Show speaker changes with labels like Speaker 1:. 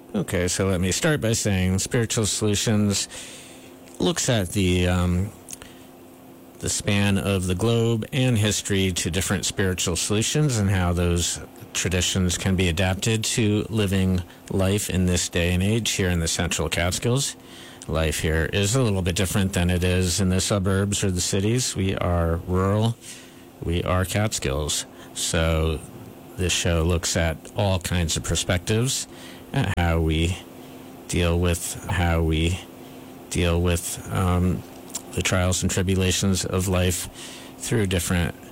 Speaker 1: Okay, so let me start by saying Spiritual Solutions looks at the span of the globe and history to different spiritual solutions and how those traditions can be adapted to living life in this day and age here in the Central Catskills. Life here is a little bit different than it is in the suburbs or the cities. We are rural. We are Catskills. So this show looks at all kinds of perspectives at how we deal with the trials and tribulations of life through different